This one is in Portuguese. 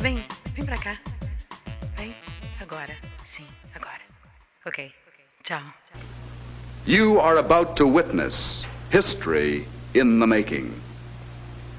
Vem pra cá. Vem. Agora. Sim, agora. Ok. Tchau. You are about to witness history in the making.